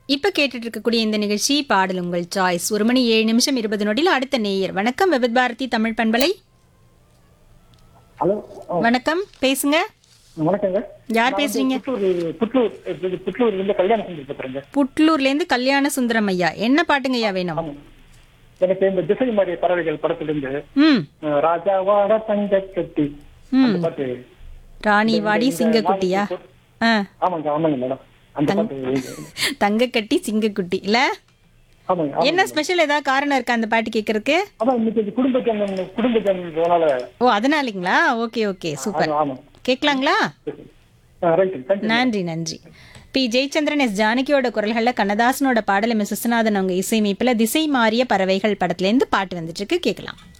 இப்ப கேட்டுட்டு இருக்கக்கூடிய இந்த நிகழ்ச்சி பாடல் உங்கள் சாய்ஸ். 1 மணி 7 நிமிஷம் 20 நொடியில் அடுத்த நேயர். வணக்கம் விவித் பாரதி தமிழ் பண்பலை. ஹலோ. வணக்கம், பேசுங்க. வணக்கங்க. யார் பேசுறீங்க? புட்லூர்ல இருந்து கல்யாண சுந்தரம் பேசுறேங்க. புட்லூர்ல இருந்து கல்யாண சுந்தரம் ஐயா. என்ன பாட்டுங்க ஐயா வேணும்? ஆமா. எனக்கு இந்த திசை மாறிய பறவைகள் படத்திலிருந்து ம் ராஜாவாட தங்க கட்டி அந்த பாட்டு. ராணி வாடி சிங்கக்குட்டியா? ஆமாங்க ஆமாங்க மேடம். அந்த பாட்டு தங்க கட்டி சிங்கக்குட்டி இல்ல? ஆமாங்க. என்ன ஸ்பெஷல், ஏதாவது காரணம் இருக்கா அந்த பாட்டு கேட்கறதுக்கு? அதான் இன்னைக்கு குடும்ப ஜனங்களோட. ஓ அதனாலங்களா? Okay okay super. ஆமா. கேட்கலாங்களா? ரைட். தேங்க்யூ. நன்றி நன்றி. பி ஜெயச்சந்திரன், எஸ் ஜானகியோட குரல்கள்ல கண்ணதாசனோட பாடல் எம் எஸ் விஸ்வநாதன் அவங்க இசையமைப்புல திசை மாறிய பறவைகள் படத்துல இருந்து பாட்டு வந்துட்டு இருக்கு, கேட்கலாம்.